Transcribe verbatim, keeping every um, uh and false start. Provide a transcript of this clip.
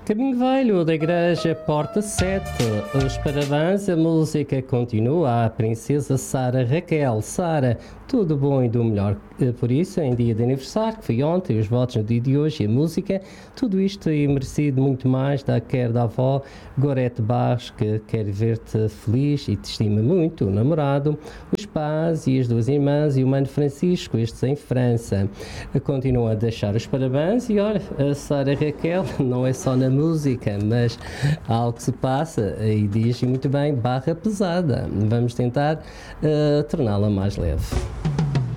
Caminho Velho da Igreja Porta sete. Os parabéns, a música continua à Princesa Sara Raquel. Sara, tudo bom e do melhor. Por isso, em dia de aniversário, que foi ontem, os votos no dia de hoje e a música, tudo isto e merecido muito mais da quer da avó Gorete Barros, que quer ver-te feliz e te estima muito, o namorado, os pais e as duas irmãs e o mano Francisco, estes em França. Continuam a deixar os parabéns e olha, a Sara Raquel não é só na música, mas há algo que se passa e diz muito bem, barra pesada. Vamos tentar uh, torná-la mais leve.